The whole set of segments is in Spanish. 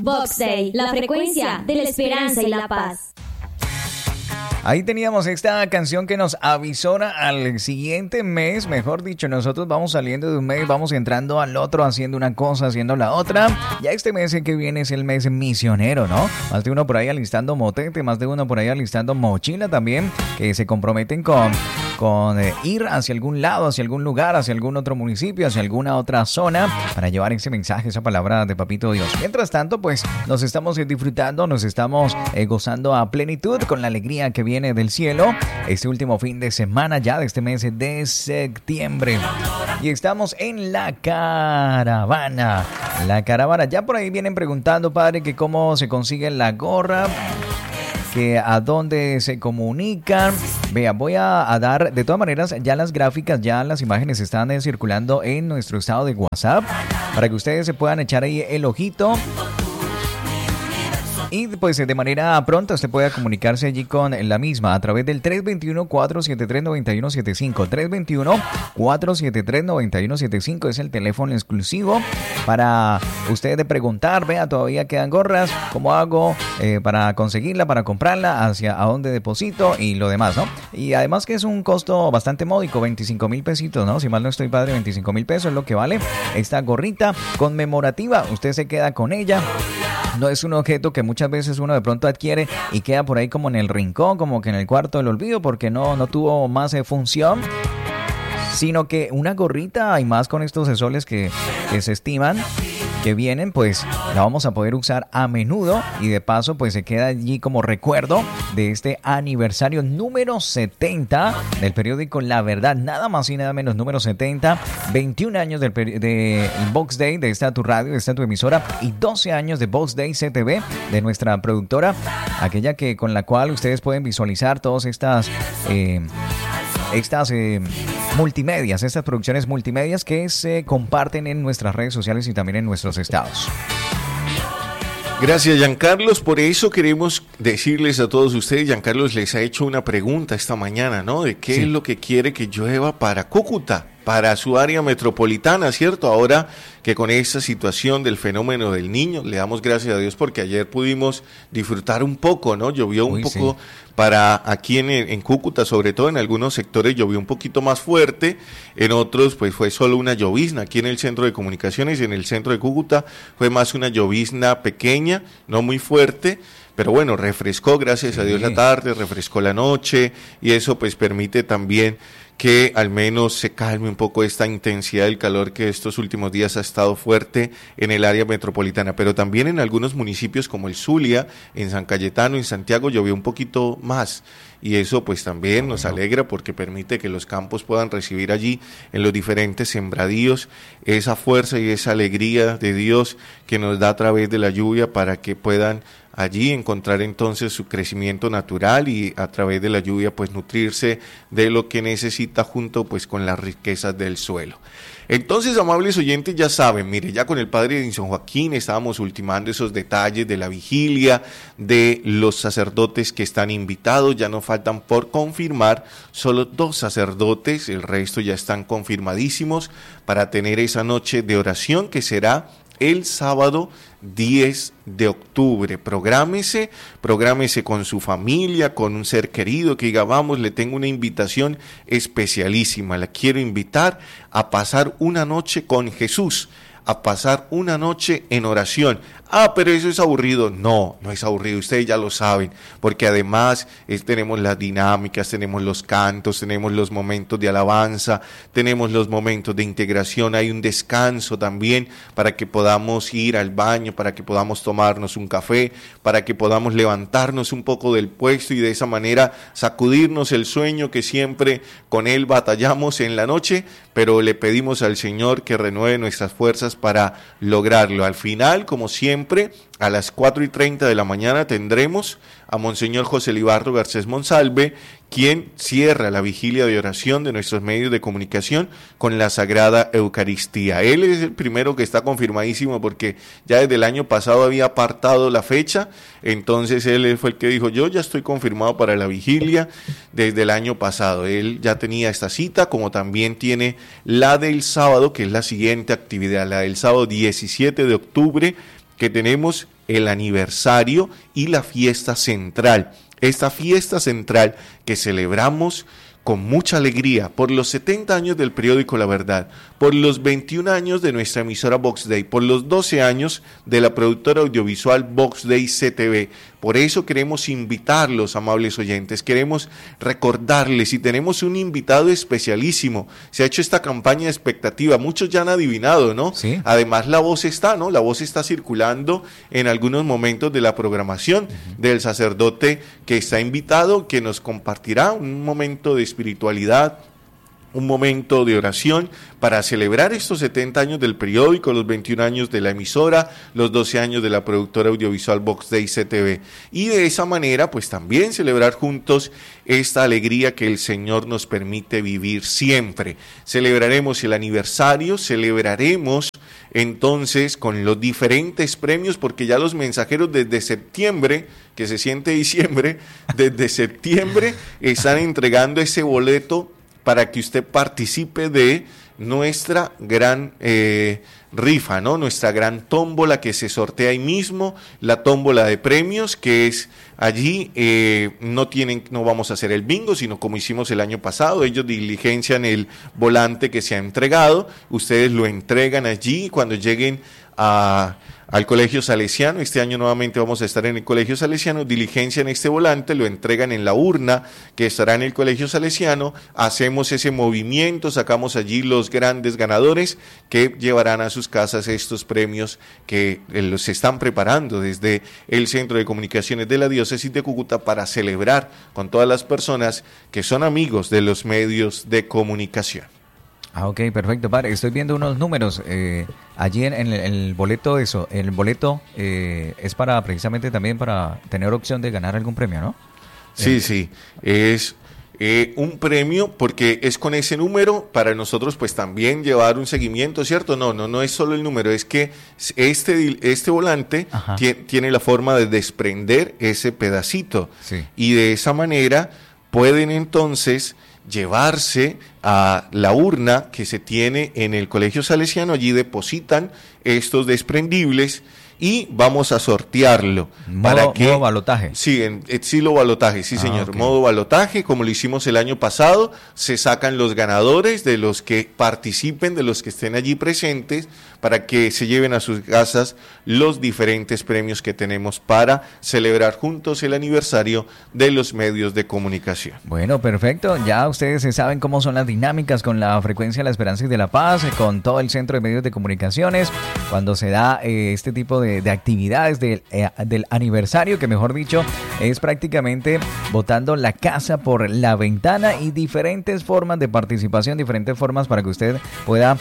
Box Day, la frecuencia de la esperanza y la paz. Ahí teníamos esta canción que nos avisora al siguiente mes. Mejor dicho, nosotros vamos saliendo de un mes, vamos entrando al otro, haciendo una cosa, haciendo la otra. Ya este mes que viene es el mes misionero, ¿no? Más de uno por ahí alistando motete, más de uno por ahí alistando mochila también, que se comprometen con ir hacia algún lado, hacia algún lugar, hacia algún otro municipio, hacia alguna otra zona, para llevar ese mensaje, esa palabra de Papito Dios. Mientras tanto, pues nos estamos disfrutando, nos estamos gozando a plenitud con la alegría que viene del cielo este último fin de semana ya de este mes de septiembre. Y estamos en la caravana. Ya por ahí vienen preguntando, padre, que cómo se consigue la gorra, que a dónde se comunican. Vea, voy a dar, de todas maneras, ya las gráficas, ya las imágenes están circulando en nuestro estado de WhatsApp, para que ustedes se puedan echar ahí el ojito. Y pues de manera pronta usted puede comunicarse allí con la misma a través del 321-473-9175. 321-473-9175 es el teléfono exclusivo para usted de preguntar. Vea, todavía quedan gorras, ¿cómo hago para conseguirla, para comprarla, hacia a dónde deposito y lo demás, ¿no? Y además que es un costo bastante módico, 25,000 pesitos, ¿no? Si mal no estoy, padre, 25,000 pesos es lo que vale esta gorrita conmemorativa. Usted se queda con ella. No es un objeto que muchas veces uno de pronto adquiere y queda por ahí como en el rincón, como que en el cuarto del olvido, porque no tuvo más función, sino que una gorrita, y más con estos soles que se estiman, que vienen, pues la vamos a poder usar a menudo, y de paso pues se queda allí como recuerdo de este aniversario número 70 del periódico La Verdad, nada más y nada menos, número 70, 21 años de Box Day de esta tu radio, de esta tu emisora, y 12 años de Box Day CTV de nuestra productora, aquella que con la cual ustedes pueden visualizar todas estas multimedias, estas producciones multimedias que se comparten en nuestras redes sociales y también en nuestros estados. Gracias, Giancarlos. Por eso queremos decirles a todos ustedes, Giancarlos les ha hecho una pregunta esta mañana, ¿no? De qué es lo que quiere que llueva para Cúcuta, para su área metropolitana, ¿cierto? Ahora que con esta situación del fenómeno del Niño, le damos gracias a Dios porque ayer pudimos disfrutar un poco, ¿no? Llovió un poco para aquí en Cúcuta, sobre todo en algunos sectores llovió un poquito más fuerte, en otros pues fue solo una llovizna. Aquí en el centro de comunicaciones, en el centro de Cúcuta, fue más una llovizna pequeña, no muy fuerte, pero bueno, refrescó, gracias a Dios, la tarde, refrescó la noche, y eso pues permite también que al menos se calme un poco esta intensidad del calor que estos últimos días ha estado fuerte en el área metropolitana, pero también en algunos municipios como el Zulia, en San Cayetano, en Santiago llovió un poquito más, y eso pues también nos alegra porque permite que los campos puedan recibir allí en los diferentes sembradíos esa fuerza y esa alegría de Dios que nos da a través de la lluvia, para que puedan allí encontrar entonces su crecimiento natural y a través de la lluvia pues nutrirse de lo que necesita junto pues con las riquezas del suelo. Entonces, amables oyentes, ya saben, mire, ya con el padre Edinson Joaquín estábamos ultimando esos detalles de la vigilia, de los sacerdotes que están invitados. Ya nos faltan por confirmar solo 2 sacerdotes, el resto ya están confirmadísimos para tener esa noche de oración que será el sábado 10 de octubre. Prográmese con su familia, con un ser querido que diga, vamos, le tengo una invitación especialísima, la quiero invitar a pasar una noche con Jesús, a pasar una noche en oración. Pero eso es aburrido. No es aburrido, ustedes ya lo saben, porque además tenemos las dinámicas, tenemos los cantos, tenemos los momentos de alabanza, tenemos los momentos de integración, hay un descanso también para que podamos ir al baño, para que podamos tomarnos un café, para que podamos levantarnos un poco del puesto y de esa manera sacudirnos el sueño que siempre con él batallamos en la noche, pero le pedimos al Señor que renueve nuestras fuerzas para lograrlo. Al final, como siempre, a las 4:30 de la mañana tendremos a Monseñor José Libardo Garcés Monsalve, quien cierra la vigilia de oración de nuestros medios de comunicación con la Sagrada Eucaristía. Él es el primero que está confirmadísimo porque ya desde el año pasado había apartado la fecha, entonces él fue el que dijo, yo ya estoy confirmado para la vigilia desde el año pasado. Él ya tenía esta cita, como también tiene la del sábado, que es la siguiente actividad, la del sábado 17 de octubre, que tenemos el aniversario y la fiesta central. Esta fiesta central que celebramos con mucha alegría por los 70 años del periódico La Verdad, por los 21 años de nuestra emisora Vox Day, por los 12 años de la productora audiovisual Vox Day CTV. Por eso queremos invitarlos, amables oyentes, queremos recordarles y tenemos un invitado especialísimo. Se ha hecho esta campaña de expectativa, muchos ya han adivinado, ¿no? Sí. Además la voz está, ¿no? La voz está circulando en algunos momentos de la programación del sacerdote que está invitado, que nos compartirá un momento de espiritualidad, un momento de oración para celebrar estos 70 años del periódico, los 21 años de la emisora, los 12 años de la productora audiovisual Vox Day CTV. Y de esa manera, pues también celebrar juntos esta alegría que el Señor nos permite vivir siempre. Celebraremos el aniversario, celebraremos entonces con los diferentes premios, porque ya los mensajeros desde septiembre, que se siente diciembre, desde septiembre están entregando ese boleto para que usted participe de nuestra gran rifa, ¿no? Nuestra gran tómbola que se sortea ahí mismo, la tómbola de premios, que es allí, no vamos a hacer el bingo, sino como hicimos el año pasado, ellos diligencian el volante que se ha entregado, ustedes lo entregan allí cuando lleguen al Colegio Salesiano. Este año nuevamente vamos a estar en el Colegio Salesiano, diligencian este volante, lo entregan en la urna que estará en el Colegio Salesiano, hacemos ese movimiento, sacamos allí los grandes ganadores que llevarán a sus casas estos premios que los están preparando desde el Centro de Comunicaciones de la Diócesis de Cúcuta para celebrar con todas las personas que son amigos de los medios de comunicación. Ah, ok, perfecto, padre. Estoy viendo unos números allí en el boleto, el boleto es para precisamente también para tener opción de ganar algún premio, ¿no? Sí, es un premio porque es con ese número para nosotros pues también llevar un seguimiento, ¿cierto? No es solo el número, es que este volante tiene la forma de desprender ese pedacito, sí, y de esa manera pueden entonces llevarse a la urna que se tiene en el Colegio Salesiano, allí depositan estos desprendibles y vamos a sortearlo. ¿Modo balotaje? Sí, en estilo balotaje, sí señor, okay. Modo balotaje, como lo hicimos el año pasado, se sacan los ganadores de los que participen, de los que estén allí presentes, para que se lleven a sus casas los diferentes premios que tenemos para celebrar juntos el aniversario de los medios de comunicación. Bueno, perfecto, ya ustedes saben cómo son las dinámicas con la frecuencia de la Esperanza y de la Paz, con todo el Centro de Medios de Comunicaciones, cuando se da este tipo de actividades del aniversario, que mejor dicho es prácticamente botando la casa por la ventana, y diferentes formas de participación, diferentes formas para que usted pueda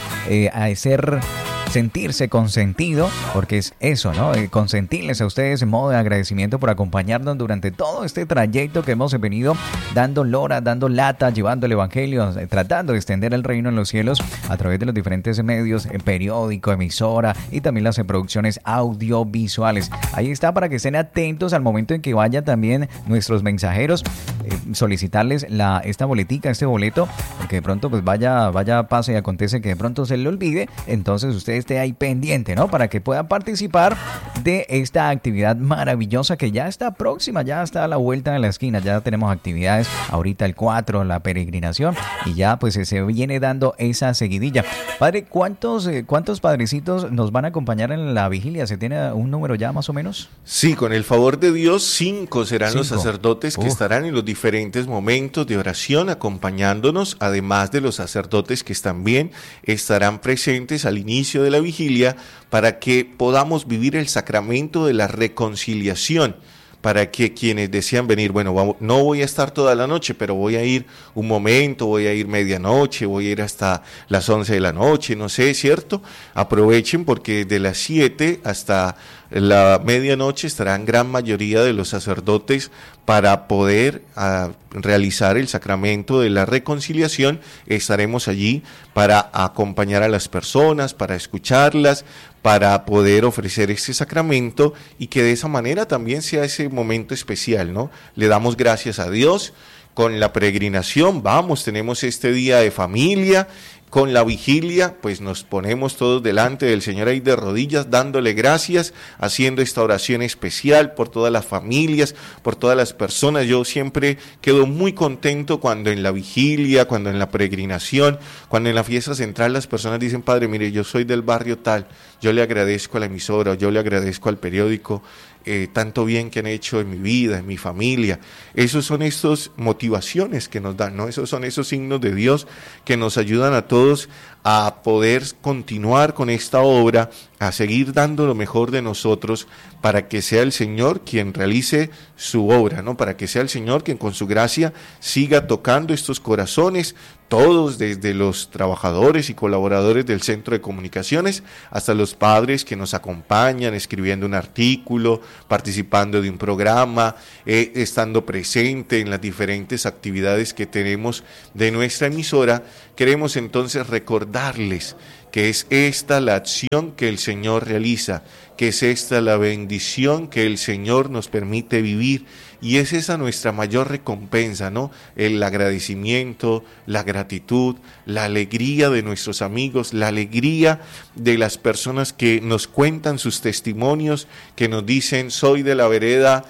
sentirse consentido, porque es eso, ¿no? Consentirles a ustedes en modo de agradecimiento por acompañarnos durante todo este trayecto que hemos venido dando lora, dando lata, llevando el evangelio, tratando de extender el reino en los cielos a través de los diferentes medios, periódico, emisora y también las producciones audiovisuales. Ahí está, para que estén atentos al momento en que vayan también nuestros mensajeros, solicitarles esta boletica, este boleto, porque de pronto pues vaya, pase y acontece que de pronto se le olvide, entonces usted esté ahí pendiente, ¿no? Para que pueda participar de esta actividad maravillosa que ya está próxima, ya está a la vuelta de la esquina, ya tenemos actividades, ahorita el 4, la peregrinación, y ya pues se viene dando esa seguidilla. Padre, ¿cuántos padrecitos nos van a acompañar en la vigilia? ¿Se tiene un número ya más o menos? Sí, con el favor de Dios, 5 serán los sacerdotes que estarán en los diferentes momentos de oración acompañándonos, además de los sacerdotes que también estarán presentes al inicio de la vigilia, para que podamos vivir el sacramento de la reconciliación, para que quienes desean venir, bueno, no voy a estar toda la noche, pero voy a ir un momento, voy a ir medianoche, voy a ir hasta las 11 de la noche, no sé, ¿cierto? Aprovechen, porque de las 7 hasta la medianoche estarán gran mayoría de los sacerdotes para poder realizar el sacramento de la reconciliación. Estaremos allí para acompañar a las personas, para escucharlas, para poder ofrecer este sacramento, y que de esa manera también sea ese momento especial, ¿no? Le damos gracias a Dios con la peregrinación, tenemos este día de familia, con la vigilia, pues nos ponemos todos delante del Señor ahí de rodillas, dándole gracias, haciendo esta oración especial por todas las familias, por todas las personas. Yo siempre quedo muy contento cuando en la vigilia, cuando en la peregrinación, cuando en la fiesta central las personas dicen: Padre, mire, yo soy del barrio tal, yo le agradezco a la emisora, yo le agradezco al periódico, tanto bien que han hecho en mi vida, en mi familia. Esos son estas motivaciones que nos dan, ¿no? Esos son esos signos de Dios que nos ayudan a todos a poder continuar con esta obra, a seguir dando lo mejor de nosotros para que sea el Señor quien realice su obra, ¿no? Para que sea el Señor quien con su gracia siga tocando estos corazones, todos, desde los trabajadores y colaboradores del Centro de Comunicaciones hasta los padres que nos acompañan escribiendo un artículo, participando de un programa, estando presente en las diferentes actividades que tenemos de nuestra emisora. Queremos entonces recordarles que es esta la acción que el Señor realiza, que es esta la bendición que el Señor nos permite vivir, y es esa nuestra mayor recompensa, ¿no? El agradecimiento, la gratitud, la alegría de nuestros amigos, la alegría de las personas que nos cuentan sus testimonios, que nos dicen: soy de la vereda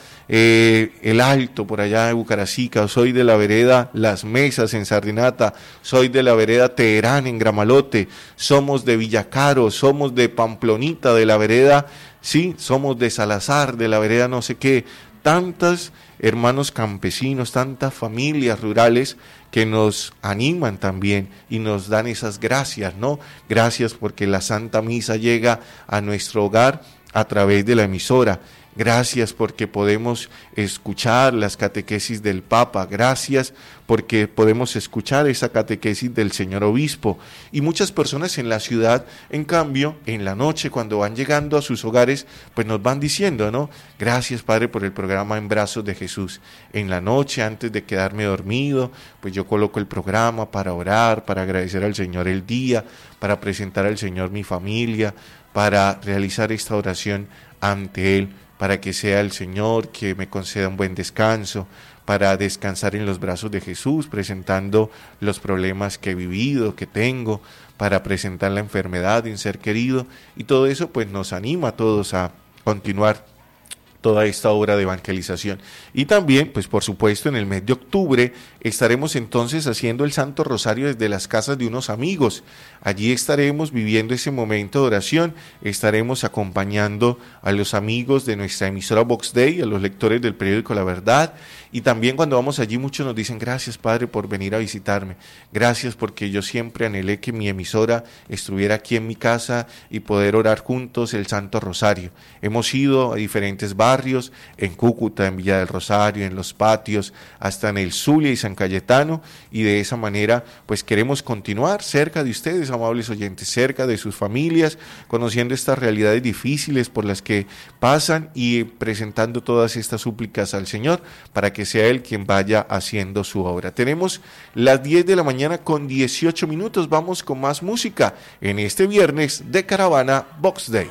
El Alto por allá de Bucaracica, soy de la vereda Las Mesas en Sardinata, soy de la vereda Teherán en Gramalote, somos de Villacaro, somos de Pamplonita, de la vereda, sí, somos de Salazar, de la vereda no sé qué. Tantos hermanos campesinos, tantas familias rurales que nos animan también y nos dan esas gracias, ¿no? Gracias porque la Santa Misa llega a nuestro hogar a través de la emisora. Gracias porque podemos escuchar las catequesis del Papa, gracias porque podemos escuchar esa catequesis del señor obispo. Y muchas personas en la ciudad, en cambio, en la noche cuando van llegando a sus hogares, pues nos van diciendo, ¿no? Gracias, Padre, por el programa En Brazos de Jesús. En la noche, antes de quedarme dormido, pues yo coloco el programa para orar, para agradecer al Señor el día, para presentar al Señor mi familia, para realizar esta oración ante Él, para que sea el Señor que me conceda un buen descanso, para descansar en los brazos de Jesús, presentando los problemas que he vivido, que tengo, para presentar la enfermedad de un ser querido, y todo eso pues nos anima a todos a continuar toda esta obra de evangelización. Y también, pues por supuesto, en el mes de octubre estaremos entonces haciendo el Santo Rosario desde las casas de unos amigos. Allí estaremos viviendo ese momento de oración, estaremos acompañando a los amigos de nuestra emisora Vox Day, a los lectores del periódico La Verdad, y también cuando vamos allí muchos nos dicen: gracias, Padre, por venir a visitarme, gracias porque yo siempre anhelé que mi emisora estuviera aquí en mi casa y poder orar juntos el Santo Rosario. Hemos ido a diferentes barrios, en Cúcuta, en Villa del Rosario, en Los Patios, hasta en el Zulia y San Cayetano, y de esa manera pues queremos continuar cerca de ustedes, amables oyentes, cerca de sus familias, conociendo estas realidades difíciles por las que pasan y presentando todas estas súplicas al Señor para que sea Él quien vaya haciendo su obra. Tenemos las 10 de la mañana con 18 minutos, vamos con más música en este viernes de Caravana Vox Day.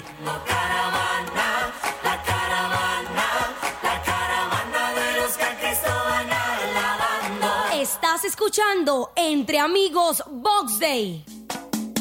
Estás escuchando Entre Amigos Vox Day.